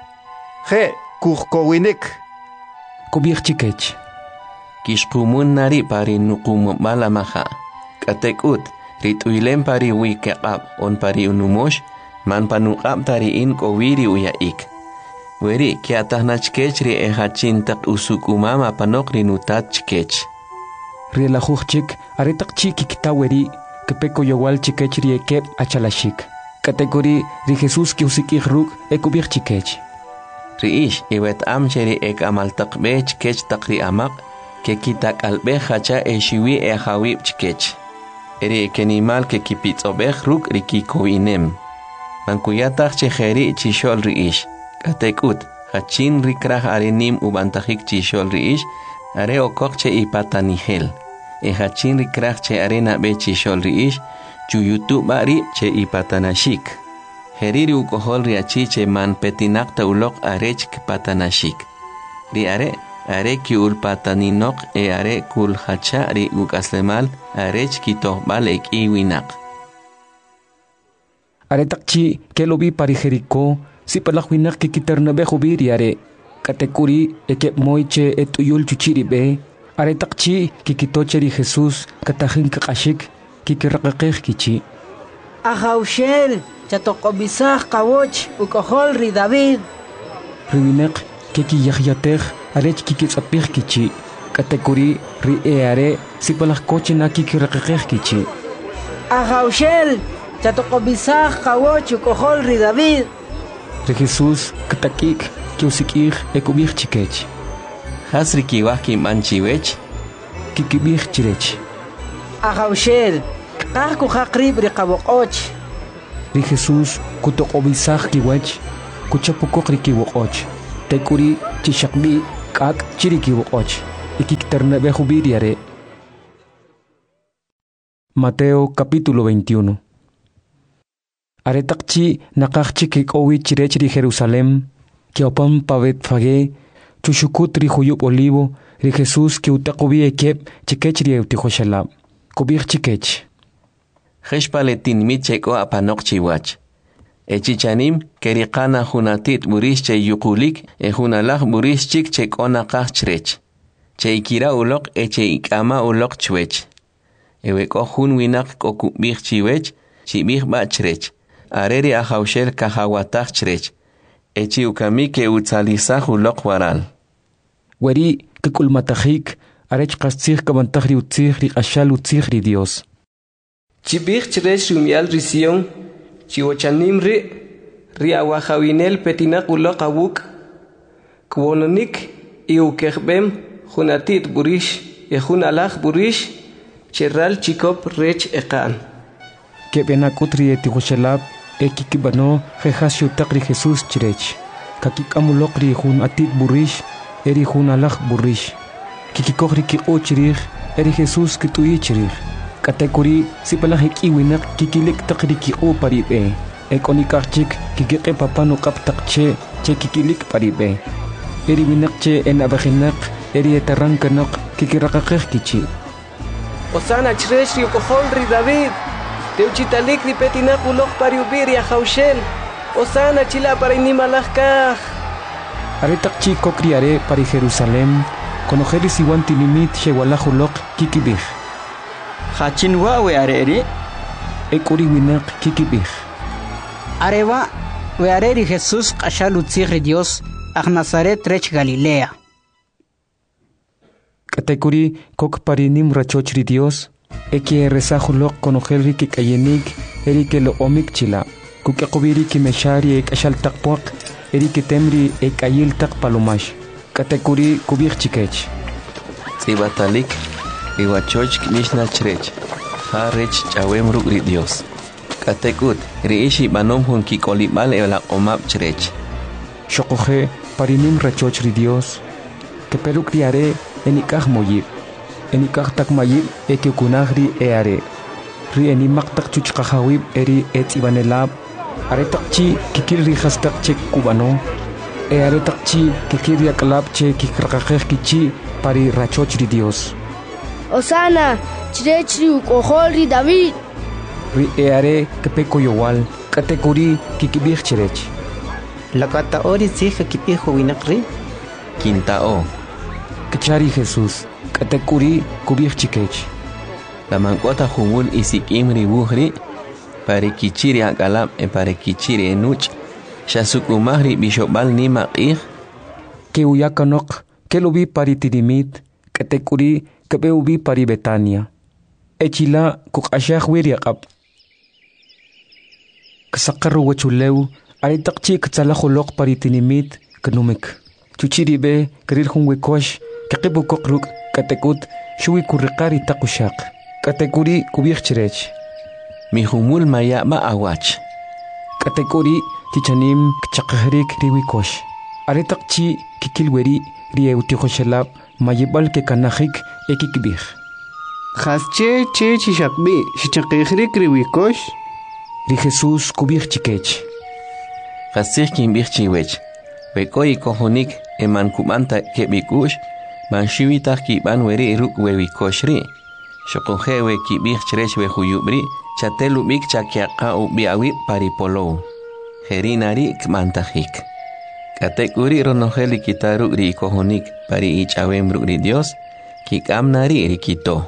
je kuhkowinik kubich chikech kishqumunari pari nuqumubal amaja katekut rituylen pari wikeqab on pari unumosh man panuqab tariin kowiri uyaik weri kiatajnachkech ri ehachintaq usukumama panokri nutat chkech rielajuchik aretaqchi kiktaweri kepeko yowal chikech ri ekep achalashik kategori ri Jesus kiusikij ruk ekubich chikech riish iwet amcheri ek amaltaqbe chkech taqri amaq kekitak albe hacha eshiwi ehawib chkech eri ekenimal kekipitsobej ruk rikikowinem mankuyataj chejeri chishol riish katekut hachin rikraj arenim ubantajik chishol riish are okokche ipatanihel hachin rikraj che arena be chishol riish chuyutu bari che ipatanashik heriri ukohol riachi che man petinaqta ulok arech patanashik ri are ki ulpataninok are kul hacha ri ukaslemal arech kitohbal ek iwinaq aretaqchi kelobi pari Jericó si palajwinak kikitarnabe jubiri are katekuri ekep moiche etuyul chuchiribe aretaqchi kikitocheri Jesus katajin kaqashik kikiraqaqej kichi Ajaushel chatoqobisaj qawoch ukohol ri David riwineq kekiyajyatej arech kikitsapij kichi katekuri ri eare si palajkochina kikiraqaqej kichi Ajaushel chatoqobisaj qawoch ukohol ri David ri Jesus katakik kiusikij ekubij chikech hasri kiwaj kimanchiwech kikibij chirech Ajaushel qaj kujaqrib ri qawoq'och ri Jesús kutoqobisaj kiwach kuchapukoq rikiwoqoch tekuri chishaqbi k'ak chirikiwoqoch ikiktarnabejubiriare. Mateo capítulo 21. Aretaqchi naqaqchi kik'owi chirech ri Jerusalem kiopan pa Betfagé chushukut ri Juyub Olivo ri Jesús kiutaqobi ekep chikech ri eutijoxalab kubij chikech Jeshpaletin micheko apanoq chiwach. Echichanim kerikana hunatit burish che yukulik hunalaj burish chik chekona qaj chrech. Che ikira ulok che ikama ulok chwech. Eweko hun winak kokubij chiwech chibij ba chrech. Areri ajaushel kahawataj chrech. Echi ukami ke utzalizaj ulok waral. Weri kikulmatajik arech qastzij kabantaj ri utzij ri qashal utzij ri Dios. Chibij chrech rumial risión, chiwochanim ri awajawinel petinak ulok awuk, kwononik iukejbem junatit burish, ejunalaj burish, cherral chikop rech ekan. Kebenakut ri etijoxelab ekikibano jejas yutaq ri Jesús chirech. Kakikamulok ri jun atit burish, eri junalaj burish. Kikikoj ri kiqo chirij, eri Jesús kituyi chirij. Katekuri sipalajik iwinak kikilik takriki o paribe. Ekonikachik kikike papano kaptakche che kikilik paribe. Eri winakche en abajinak eri etarankanak kikirakakej kichi. Osana chresh ri ukojol ri David. Teuchitalik ri petinak ulok pariubir ya jaushel. Osana chila para inimalajkaj. Aretakchi kokriare pari Jerusalem. Konojeris iwan tinimit shewalajulok kikibij. Hachinwa we areri ekuri winak kikibij. Areva we areri Jesús qashal utzij Dios ag Nazaret rech Galilea. Katekuri kok parinim rachoch ri Dios eki resajulok konojel ri kikayenik eri ke lo omik chila kukaqubiri kimeshari ekashal taqpuaq eri ke temri ekayil taq palomash. Katekuri kubij chikech. Tsibatalik Iwachoch mishna chrech. Ha rech chawem ruk ri Dios. Katekut riishi banom hun kikolibal ela omap chrech. Shokoje parinim rachoch ri Dios. Que peruk riare enikaj moyib. Enikaj tak mayib ekikunagri eare. Ri enimak tak chuchkajawib eri etzibanelab. Aretakchi kikil ri hastak chek kubano. Aretakchi kikil yakalab che kikrakajej kichi pari rachoch ri Dios. Osana, chirechri ukojol ri David. Ri eare kepeko yowal, katekuri kikibij chirech. Lakata ori tzij kipij winakri. Quintao. Kachari Jesús, katekuri kubij chikech. La mankota jumul isikim ri buhri, pare kichiri akalab pare kichiri enuch, shasukumahri bishobal ni maqih. Que uyakanok, que lo vi pari tirimit, katekuri Kabeubi pari Betania. Echila kukashah wiriaqab. Kasakaru wachulew, aritakchi katsalajolok pari tinimit kanumik. Chuchiribe, karir hunwekosh, kakibu kokruk, katekut, shui kurikari takushak. Katekuri kubij chirech. Mi humul maya ba awach. Katekuri tichanim kchakahrik riwikosh. Aritakchi kikilweri rieutikoshelab. Mayibal ke kanajik ekikibij. Jasche che chishakbi shichakijrik riwikosh. Ri Jesús kubij chikech. Jasich kimbij chiwech. Bekoi kohonik eman kumanta kebikush. Manshiwitah kiban weri ruk wewikoshri. Shokojewe kibij chrech we huyubri. Chatelubik chakiaka ubiawi paripolo. Herinari kmantajik. Katekuri ronojeli kitaru ri kohonik pari ichawem ri Dios kikamnari rikito.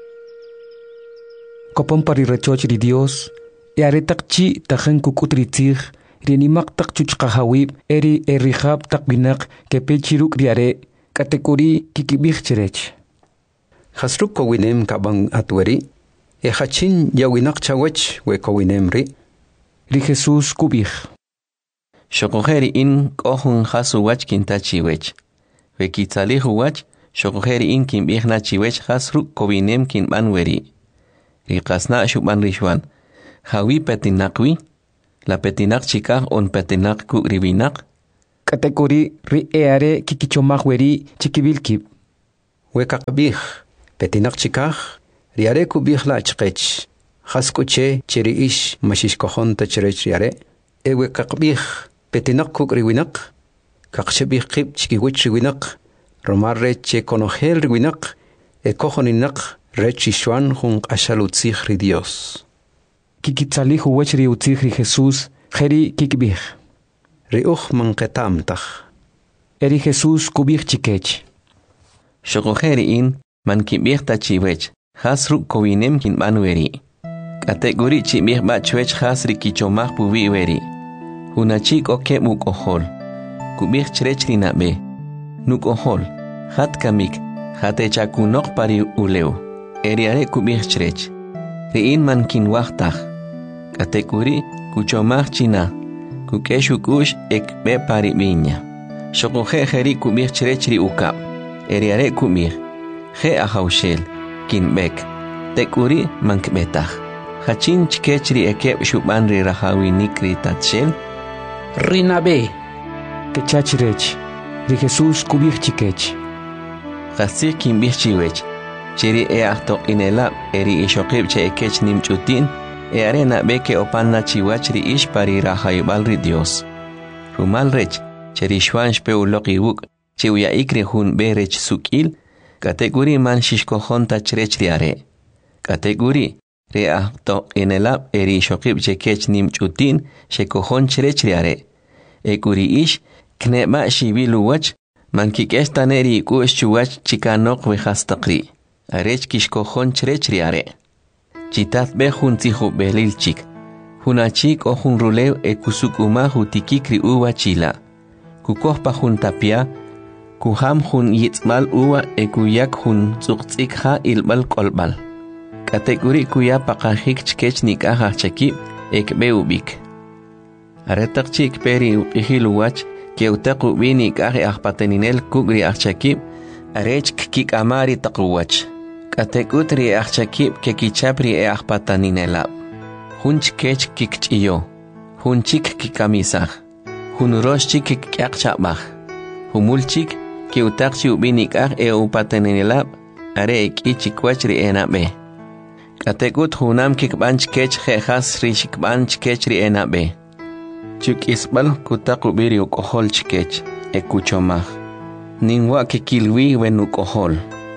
Kopon pari rachoch ri Dios aretakchi tajen kukut ri tzij rinimak tak chuchqahawib eri erihab tak binak kepechiruk riare katekuri kikibij chirech. Hasruk kowinem kabang atweri hachin yawinak chawech we kowinem ri. Ri Jesús kubij. Shokojeri in kohun hasu wach kintachiwech. Vekitzali huwach, shokojeri in kimbihna chiwech hasruk kowinem kinban weri. Rikasna shuban rishwan. Hawi petinakwi, La petinak chikaj on petinak kukribinak. Katekuri ri eare kikichomaj weri chikibilkib. Wekaqbij, petinak chikaj, riare kubij la chqech. Haskuche chiriish mashishkojon tachrech riare. Wekaqbij, petinak kukriwinak. Kakshebij qib chikiwich riwinak. Romar reche konojel riwinak. Ekojoninak rechishuan jun ashalutzij ri Dios. Kikitzalij uwech ri utzij ri Jesús, jeri kikbij. Riuj manqetamtaj. Eri Jesús kubij chikech. Shokojeriin man kibij tachiwech. Hasru kowinem kinban weri. Kategori chibij bachwech hasri kichomaj pubi weri. Hunachik oke mukohol. Kubij chrech rinabe. Nukohol. Hat kamik. Hate chakunok pari uleu. Eriare kubij chrech. Riin man kinwachtaj. Kategori kuchomaj china. Kukeshukush ekbe pari biña. Shokoje jeri kubij chrech ri ukab. Eriare kubij. Je ahaushel. Kinbek. Tekuri mankbetaj. Hachin chkechri ekeb shuban ri rahawinik ri tatshel. Rinabe. Kechachrech. Ri Jesús kubij chikech. Hasir kinbij chiwech. Chiri ahto inela eri ishokib che ekech nimchutin. Arena beke opanna chiwach ri ish pari rahayubal ri Dios. Rumal rech. Cheri shwan shpeuloki wuk. Chiwya ikri hun berech sukil. Kategori man shishkojon tachrech riare. Kategori ahto inela eri ishokib che kech nimchutin. Shekojon chrech riare. Ekuri ish kneba shibiluwach. Man kikestaneri ikush chuwach chikanok vejastaqri. Arech kishkojon chrech riare. Chitat be jun tijo belilchik. Junachik o jun rulew kusukuma jutikikri uwa chila. Kukohpa jun tapia. Kuham jun yitzmal uwa kuyak jun tzuqtzik ilbal kolbal. Kategori kuya pakajik chkech nikaja chakib ekbe ubik. Aretak chik peri upihiluwach keutak ubini kaje ahpateninel kugri achakib. Arech kik amari takuwach. Katekutri achakib kekichapri ahpataninelab. Hunch kech kikchiyo. Hunchik kikamisaj. Hunuroshchik kikyakchabaj. Humulchik kiutakchi ubinikaj upateninelab. Are ikichikwachri enabe. Katekut hunam kikbanch kech jejas rishikbanch kechri enabe. Chuk isbal kutakubiri ukohol chikech ekuchomaj. Ninwa kikilwi wenukohol.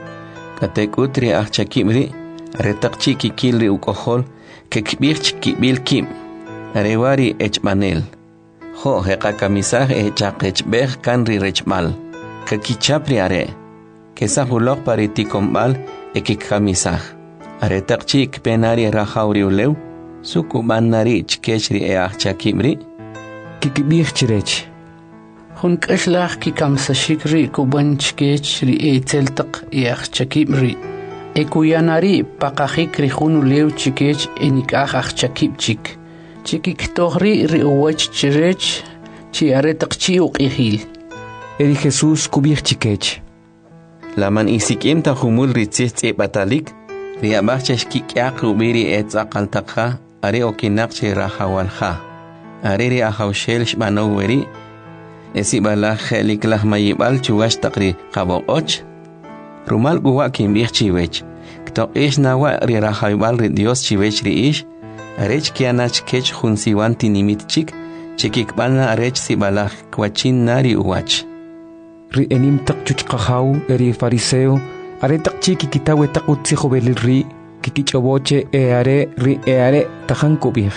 Katekutri achakibri, retakchi kikilri ukohol, kekbich kibil kim, arewari echmanel. Ho hekakamisaj echakechbej kanri rechmal. Kakichapri are, kesahulok paritikombal ekikamisaj. Aretakchi kpenari rahauri ulew, sukubanari chkechri achakibri. Kikibij chirech. Hun kashlach kikamsashikri kubanchkech ri eteltak chakibri. Ekuyanari pakajikri hunu lew chikech enikaj chakibchik. Chikiktohri ri uwach chirech chi aretak chi uqihil. Eri Jesús kubij chikech. Laman isikim ta humul ritzitz batalik. Ri abachech kikyak ubiri etzaqaltakha. Are okinakchi rahawalha. Are ri ahaushel shmanoweri. Esi bala helik lah mayibal chuwash takri kabokoch. Rumal guwa kimbich chiwech. Kto ish nawa ri rahaybal ri Dios chiwech ri ish. Arech kianach kech hunsiwan tinimit chik. Chikikbalna arech si bala kwachin nari uwach. Ri enim tak chuchkahaw eri fariseo. Are tak chiki kitawe takut si jovelil ri. Kikichoboche are ri are tahan kubih.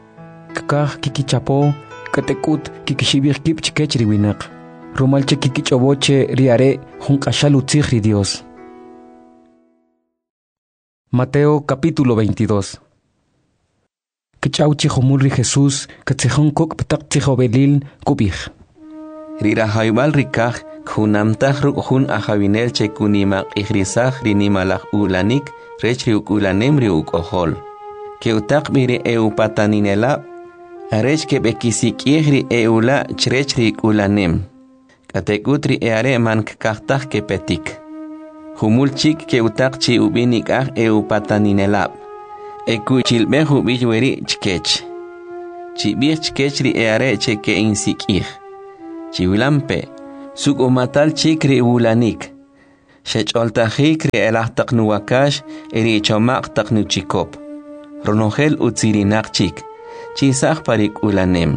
Kakah kikichapo. Katekut kikishibir kip chikechri winak. Romalche kikichoboche riare junkashalutzig ri Dios. Mateo capítulo 22. Kichauchi homulri Jesús katzehon kok ptak tijobelil kubij. Rira haybal rikaj kunamtaj ruk ajavinel chekunima ihrisaj rinimalaj ulanik rechri ukulanem ri ukohol. Keutak mire eupataninelab. Arech ke bekisikihri eula chrechri ulanem. Katekutri eare man kaktaj ke petik. Humulchik ke utakchi ubinik eupataninelab. Ekuchilbe hubijweri chkech. chibich chkechri eare cheke insikih. Chiwilampe, suk umatal chikri ulanik. Shecholtajik ri elahtak nuwakash eri chomak tak nuchikop. Ronogel utsirinak chik. Chisach parik ulanem.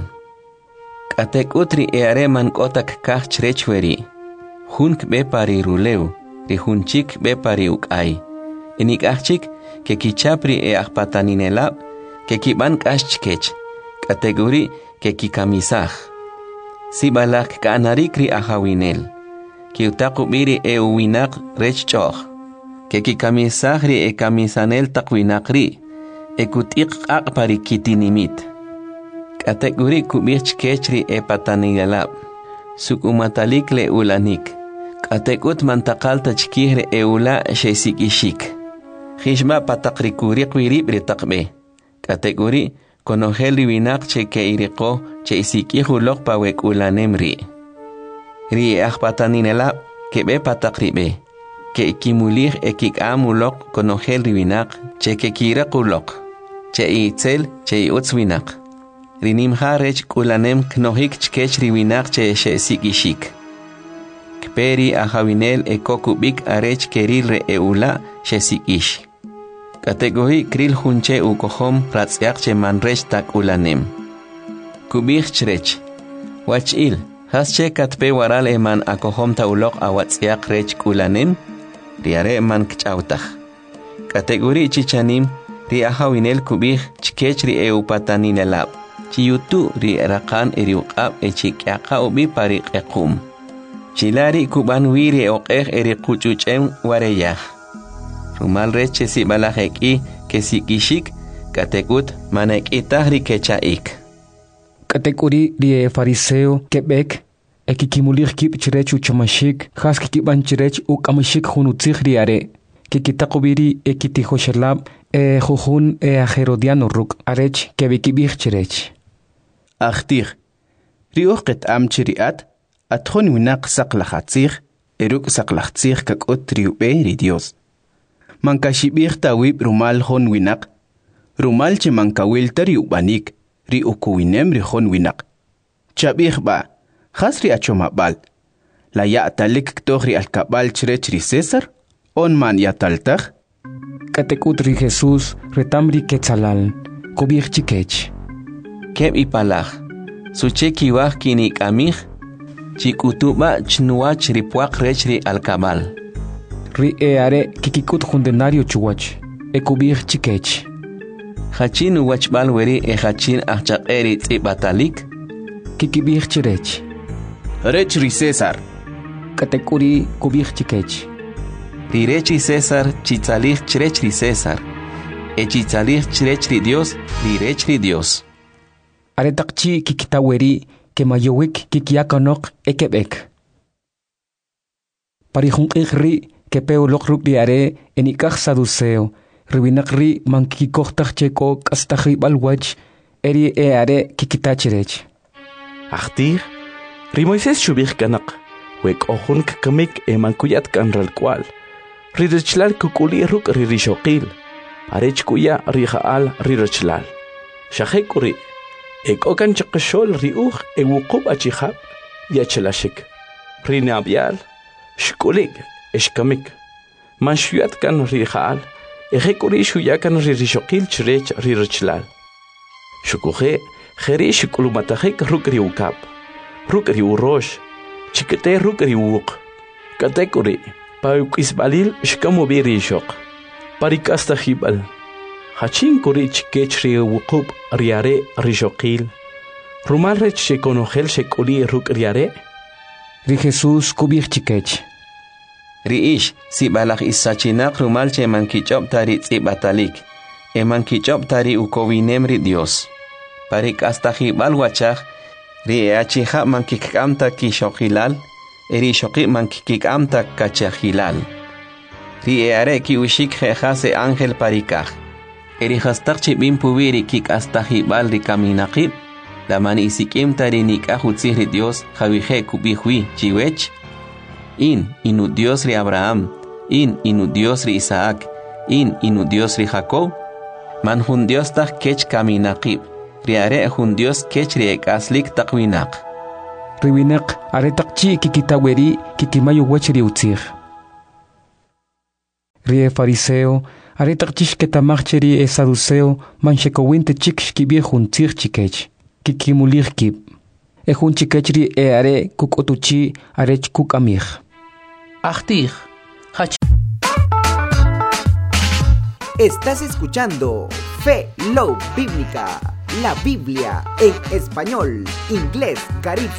Katek utri eare man kotak kach rechweri. Hunk be pari ruleu, ri hunchik be pari ukay. Enik achik ke kichapri e akpataninelab, ke kiban kashchkech. Kategori ke kikamisach. Sibalak kaanarikri ahawinel. Ki utakubiri e uwinak rechchoch. Ke kikamisachri e kamisanel takwinakri. E kutik akpari kitinimit. Kategori kubich kechri e patanigalab. Suk umatalik le ulanik. Katekut mantakal tachkihre e ula shesik ishik. Hishma patakrikuri kwiribri takbe. Kategori konogeli winak che ke iriko che isikihulok pawek ulanemri. Ri e akpataninela kebe patakribe. Ke ikimulih e kikamulok konogeli winak che ke kirakulok. Che itzel che iutzwinak. Rinimha rech ulanem knohik chkech riwinak che shesik ishik. Kperi ahawinel e kokubik arech kerilre e ula shesik ish. Kategori kril hunche ukohom ratzyak che manrech tak ulanem. Kubich chrech. Wachil, hasche katpe waral eman akohom taulok awatzyak rech ulanem, riare man kchautach. Kategori chichanim, ri ahawinel kubich chkech ri e upataninelab. Chiyutu ri rakan eriuqab e chikyaka ubi parik ekum. Chilari kuban wiri oqeh eri kuchuchem wareyah. Rumal reche si balaheki ke si kishik katekut manek itahri kechaik. Katekuri rie fariseo kebek ekikimulir kip chirechu chamashik has kikiban chirech ukamashik hunutzih riare kikitakubiri ekitihoshelab juhun aherodiano ruk arech kebikibih chirech. Achtir rioqet am chiriat atkhon winak saqlahatzih eruk saqlahatzih kakot riube ri Dios. Mankashibir tawib rumal hon winak. Rumal che mankawil tari ubanik. Ri ukuwinem ri hon winak. Chabih ba. Khas ri achomabal. La ya'talik ktoh ri alkabal chirech ri César. On man yataltach. Katekut ri Jesús retamri ketzalal. Kubir chikech. Keb ipalach. Suche kiwah kinik amih. Chikutuba chnuach ri puak rech ri alkabal. Ri eare kikikut hundenario chuwach. Ekubir chikech. Hachin wachbal weri e hachin achak eri batalik. Kikibir chirech. Rech ri César. Katekuri kubir chikech. Ri rech ri César chitzalih chirech ri César. E chitzalih chirech ri Dios ri rech ri Dios. Aretakchi kikitaweri ke mayowik kikiakanok ekebek. Parihun ri que peolok ruk diare enikach saduceo, riwinakri mankikohtach cheko kastachi balwach, eri eare kikitachirech. Achtir, ri Moisés shubich kanak, wek ohun kakamik e mankuyat kanral kwal, ririchlal kukuli ruk ririshokil, arech kuya rihaal ririchlal. Shahekuri, ek okan chakashol riuch e wukub achihab, yachelashik, rinabial, shkulig, Eshkamik. Man shuyat kan rihal. Ejekuri shuyakan ririshokil chirech ririchlal. Shukuhe, jeri shikulumatahek rukri ukap. Rukri urosh. Chikete rukri uk. Katekuri. Paukisbalil shkamubiri shok. Parikasta hibal. Hachin kuri chikechri ukub riare rishokil. Rumalrech shekonohel shekuli rukriare. Ri Jesús kubir chikech. Riish, si balak isachinak rumal che mankichop tari tzibatalik. E mankichop tari ukowinem ri Dios. Parik hasta hibal wachach, ri eachija mankikamta kishokilal, eri shoki mankikamta kachahilal. Ri eare ki ushik jejase ángel parikaj. Eri hastak chibin pubiri kik hasta hibal ri kaminakib, la man isikim tari nikajutzih ri Dios, javije kubihui chiwech. Inu Dios ri Abraham, inu Dios ri Isaac, inu Dios ri Jacob, man hun Dios tak kech kaminakib, riare jun Dios kech riekaslik taqwinak. Riwinak are taqchi kikitaweri kikimayo wachri utzig. Rie fariseo are taqchish ketamacheri e saduceo manchekowinte chikshkibir jun tzig chikech kikimulir kib. E jun chikechri e are kukotuchi are chkuk amig. Ahtig. Estás escuchando Fe Love Bíblica, la Biblia en español, inglés, caribe.